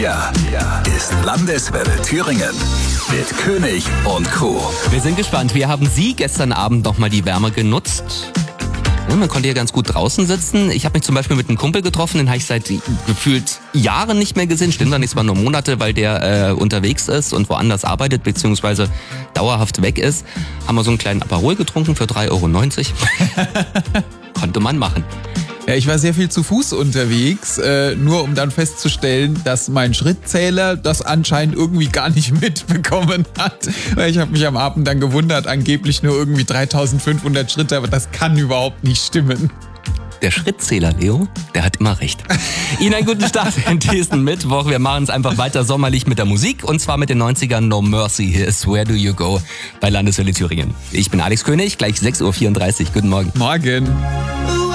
Ja, ist Landeswelle Thüringen mit König und Co. Wir sind gespannt. Wir haben Sie gestern Abend nochmal die Wärme genutzt. Ja, man konnte hier ganz gut draußen sitzen. Ich habe mich zum Beispiel mit einem Kumpel getroffen, den habe ich seit gefühlt Jahren nicht mehr gesehen. Stimmt dann nicht, es waren nur Monate, weil der unterwegs ist und woanders arbeitet, beziehungsweise dauerhaft weg ist. Haben wir so einen kleinen Aperol getrunken für 3,90 Euro. Konnte man machen. Ja, ich war sehr viel zu Fuß unterwegs, nur um dann festzustellen, dass mein Schrittzähler das anscheinend irgendwie gar nicht mitbekommen hat. Ich habe mich am Abend dann gewundert, angeblich nur irgendwie 3500 Schritte, aber das kann überhaupt nicht stimmen. Der Schrittzähler, Leo, der hat immer recht. Ihnen einen guten Start in diesen Mittwoch. Wir machen es einfach weiter sommerlich mit der Musik und zwar mit den 90ern No Mercy. Hier ist Where Do You Go bei Landeswelle Thüringen. Ich bin Alex König, gleich 6.34 Uhr. Guten Morgen. Morgen.